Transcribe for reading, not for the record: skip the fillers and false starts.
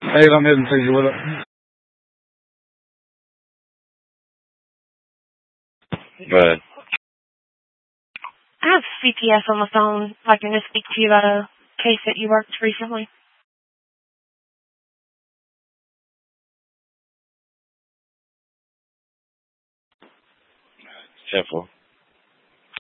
Hey, I'm here to tell you what up. But I have CPS on the phone. If I can just speak to you about a case that you worked recently. careful.